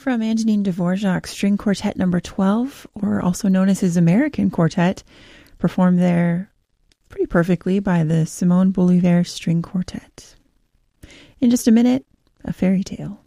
From Antonine Dvorak's String Quartet Number 12, or also known as his American Quartet, performed there pretty perfectly by the Simon Bolivar String Quartet. In just a minute, a fairy tale.